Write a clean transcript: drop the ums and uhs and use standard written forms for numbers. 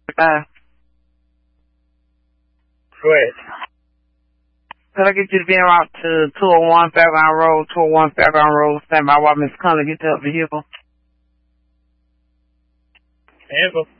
Go ahead. Could I get you to be en route to 201 Fairground Road, 201 Fairground Road, stand by while Miss Conley gets up the vehicle? Handle.